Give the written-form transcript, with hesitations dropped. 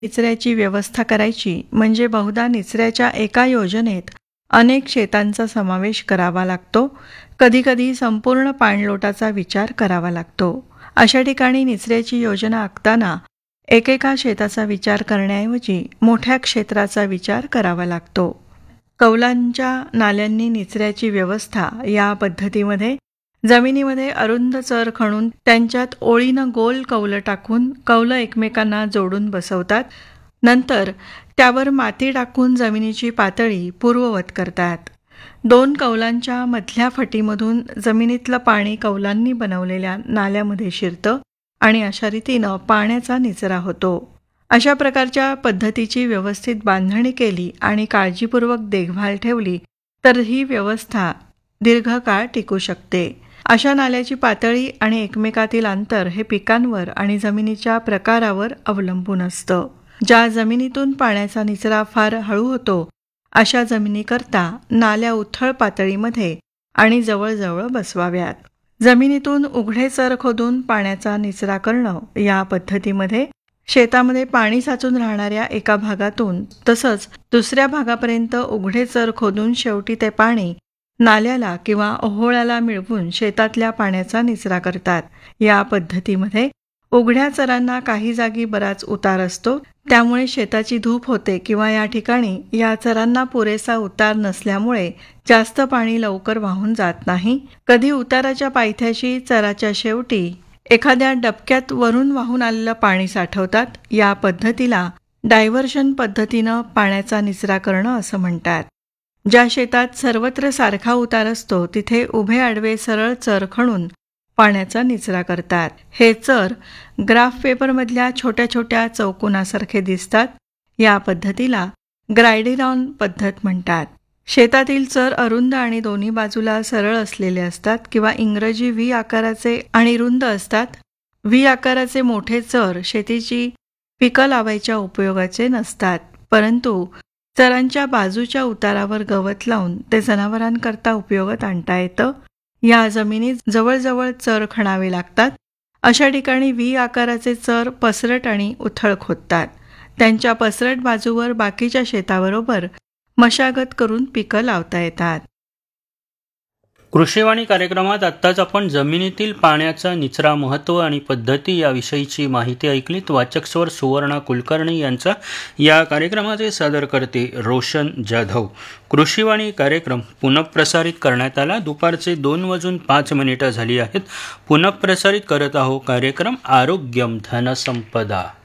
निचऱ्याची व्यवस्था करायची म्हणजे बहुधा निचऱ्याच्या एका योजनेत अनेक शेतांचा समावेश करावा लागतो. कधीकधी संपूर्ण पाणलोटाचा विचार करावा लागतो. अशा ठिकाणी निचऱ्याची योजना आखताना एकेका शेताचा विचार करण्याऐवजी मोठ्या क्षेत्राचा विचार करावा लागतो. कौलांच्या नाल्यांनी निचऱ्याची व्यवस्था या पद्धतीमध्ये जमिनीमध्ये अरुंद चर खणून त्यांच्यात ओळीनं गोल कौलं टाकून कौलं एकमेकांना जोडून बसवतात. नंतर त्यावर माती टाकून जमिनीची पातळी पूर्ववत करतात. 2 कौलांच्या मधल्या फटीमधून जमिनीतलं पाणी कौलांनी बनवलेल्या नाल्यामध्ये शिरतं आणि अशा रीतीनं पाण्याचा निचरा होतो. अशा प्रकारच्या पद्धतीची व्यवस्थित बांधणी केली आणि काळजीपूर्वक देखभाल ठेवली तर ही व्यवस्था दीर्घकाळ टिकू शकते. अशा नाल्याची पातळी आणि एकमेकातील अंतर हे पिकांवर आणि जमिनीच्या प्रकारावर अवलंबून असतं. ज्या जमिनीतून पाण्याचा निचरा फार हळू होतो अशा जमिनीकरता नाल्या उथळ पातळीमध्ये आणि जवळजवळ बसवाव्यात. जमिनीतून उघडे चर खोदून पाण्याचा निचरा करणं या पद्धतीमध्ये शेतामध्ये पाणी साचून राहणाऱ्या एका भागातून तसंच दुसऱ्या भागापर्यंत उघडे चर खोदून शेवटी ते पाणी नाल्याला किंवा ओहोळ्याला मिळवून शेतातल्या पाण्याचा निचरा करतात. या पद्धतीमध्ये उघड्या चरांना काही जागी बराच उतार असतो, त्यामुळे शेताची धूप होते किंवा या ठिकाणी या चरांना पुरेसा उतार नसल्यामुळे जास्त पाणी लवकर वाहून जात नाही. कधी उताराच्या पायथ्याशी चराच्या शेवटी एखाद्या डबक्यात वरून वाहून आलेलं पाणी साठवतात. या पद्धतीला डायव्हर्शन पद्धतीनं पाण्याचा निचरा करणं असं म्हणतात. ज्या शेतात सर्वत्र सारखा उतार असतो तिथे उभे आडवे सरळ चर खणून पाण्याचा निचरा करतात. हे चर ग्राफ पेपरमधल्या छोट्या छोट्या चौकोनासारखे दिसतात. या पद्धतीला ग्रायडेरॉन पद्धत म्हणतात. शेतातील चर अरुंद आणि दोन्ही बाजूला सरळ असलेले असतात किंवा इंग्रजी व्ही आकाराचे आणि रुंद असतात. व्ही आकाराचे मोठे चर शेतीची पिकं लावायच्या उपयोगाचे नसतात, परंतु चरांच्या बाजूच्या उतारावर गवत लावून ते जनावरांकरता उपयोगात आणता येतं. या जमिनीत जवळजवळ चर खणावे लागतात. अशा ठिकाणी व्ही आकाराचे चर पसरट आणि उथळ खोदतात. त्यांच्या पसरट बाजूवर बाकीच्या शेताबरोबर मशागत करून पिकं लावता येतात. कृषीवाणी कार्यक्रमात आत्ताच आपण जमिनीतील पाण्याचा निचरा महत्त्व आणि पद्धती याविषयीची माहिती ऐकलीत. वाचक स्वर सुवर्णा कुलकर्णी यांचा. या कार्यक्रमाचे सादर करते रोशन जाधव. कृषीवाणी कार्यक्रम पुनःप्रसारित करण्यात आला. दुपारचे 2:05 झाली आहेत. पुनःप्रसारित करत आहोत कार्यक्रम आरोग्यम धनसंपदा.